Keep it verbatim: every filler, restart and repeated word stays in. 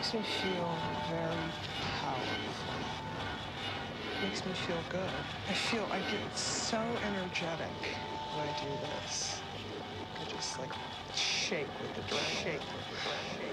makes me feel very powerful. It makes me feel good. I feel I get so energetic when I do this. I just like shake with the adrenaline. Shake with the adrenaline.